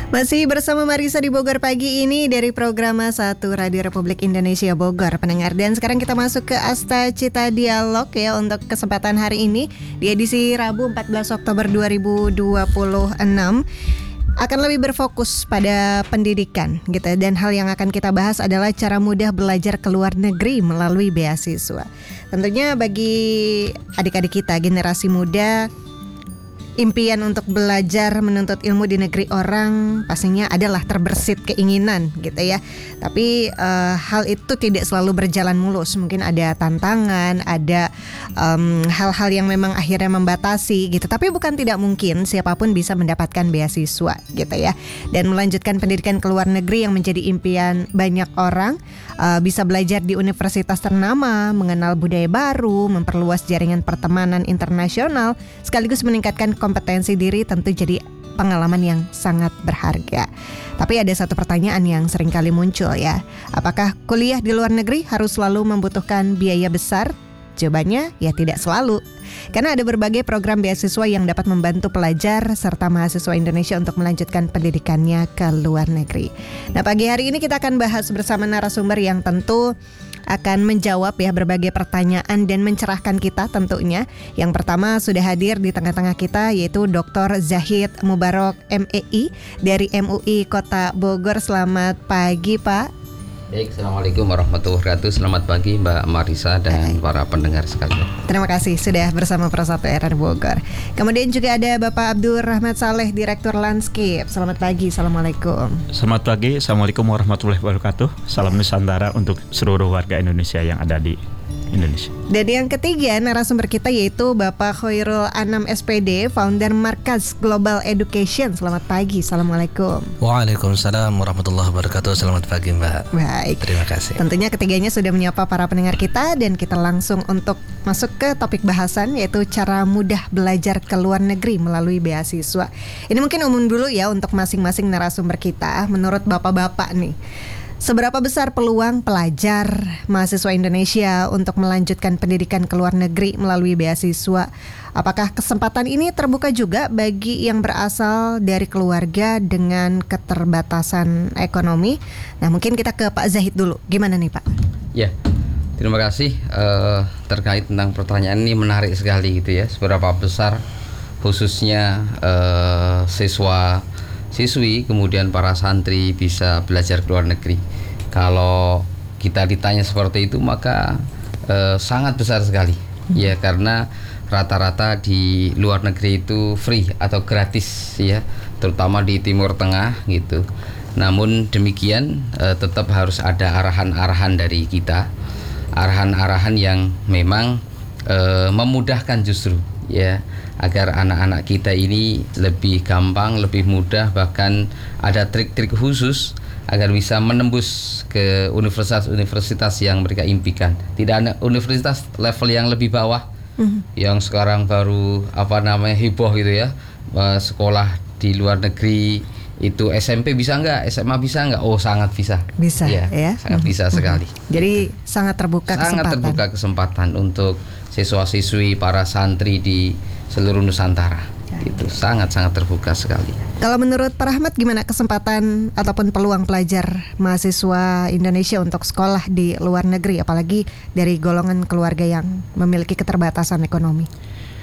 Masih bersama Marisa di Bogor pagi ini dari program Satu Radio Republik Indonesia Bogor, pendengar. Dan sekarang kita masuk ke Asta Cita Dialog ya untuk kesempatan hari ini di edisi Rabu 14 Oktober 2026. Akan lebih berfokus pada pendidikan gitu. Dan hal yang akan kita bahas adalah cara mudah belajar ke luar negeri melalui beasiswa. Tentunya bagi adik-adik kita generasi muda, impian untuk belajar menuntut ilmu di negeri orang pastinya adalah terbersit keinginan gitu ya. Tapi hal itu tidak selalu berjalan mulus. Mungkin ada tantangan, ada hal-hal yang memang akhirnya membatasi gitu. Tapi bukan tidak mungkin siapapun bisa mendapatkan beasiswa gitu ya. Dan melanjutkan pendidikan ke luar negeri yang menjadi impian banyak orang. Bisa belajar di universitas ternama, mengenal budaya baru, memperluas jaringan pertemanan internasional, sekaligus meningkatkan kompetensi diri, tentu jadi pengalaman yang sangat berharga. Tapi ada satu pertanyaan yang sering kali muncul ya. Apakah kuliah di luar negeri harus selalu membutuhkan biaya besar? Jawabannya ya tidak selalu. Karena ada berbagai program beasiswa yang dapat membantu pelajar serta mahasiswa Indonesia untuk melanjutkan pendidikannya ke luar negeri. Nah, pagi hari ini kita akan bahas bersama narasumber yang tentu akan menjawab ya berbagai pertanyaan dan mencerahkan kita tentunya. Yang pertama sudah hadir di tengah-tengah kita yaitu Dr. Zahid Mubarok MEI dari MUI Kota Bogor. Selamat pagi Pak. Baik, Assalamualaikum warahmatullahi wabarakatuh. Selamat pagi Mbak Marisa dan para pendengar sekalian. Terima kasih sudah bersama Persatu RR Bogor. Kemudian juga ada Bapak Abdur Rahmat Saleh, Direktur Landscape. Selamat pagi, Assalamualaikum. Selamat pagi, Assalamualaikum warahmatullahi wabarakatuh. Salam Nusantara untuk seluruh warga Indonesia yang ada di Indonesia. Dan yang ketiga narasumber kita yaitu Bapak Khairul Anam SPD, Founder Markaz Global Education. Selamat pagi, Assalamualaikum. Waalaikumsalam warahmatullahi wabarakatuh. Selamat pagi Mbak. Baik, terima kasih. Tentunya ketiganya sudah menyapa para pendengar kita dan kita langsung untuk masuk ke topik bahasan yaitu cara mudah belajar ke luar negeri melalui beasiswa. Ini mungkin umum dulu ya untuk masing-masing narasumber kita. Menurut bapak-bapak nih, seberapa besar peluang pelajar mahasiswa Indonesia untuk melanjutkan pendidikan ke luar negeri melalui beasiswa? Apakah kesempatan ini terbuka juga bagi yang berasal dari keluarga dengan keterbatasan ekonomi? Nah, mungkin kita ke Pak Zahid dulu. Gimana nih Pak? Ya, terima kasih. Terkait tentang pertanyaan ini menarik sekali gitu ya. Seberapa besar khususnya siswa-siswi kemudian para santri bisa belajar ke luar negeri. Kalau kita ditanya seperti itu maka sangat besar sekali ya, karena rata-rata di luar negeri itu free atau gratis ya, terutama di Timur Tengah gitu. Namun demikian tetap harus ada arahan-arahan dari kita, arahan-arahan yang memang memudahkan justru ya, agar anak-anak kita ini lebih gampang, lebih mudah, bahkan ada trik-trik khusus agar bisa menembus ke universitas-universitas yang mereka impikan. Tidak ada universitas level yang lebih bawah, yang sekarang baru heboh gitu ya, sekolah di luar negeri itu SMP bisa nggak, SMA bisa nggak? Oh sangat bisa. Bisa ya, sangat bisa sekali. Jadi sangat terbuka kesempatan untuk siswa-siswi para santri di seluruh Nusantara. Itu sangat-sangat terbuka sekali. Kalau menurut Pak Rahmat gimana kesempatan ataupun peluang pelajar mahasiswa Indonesia untuk sekolah di luar negeri, apalagi dari golongan keluarga yang memiliki keterbatasan ekonomi?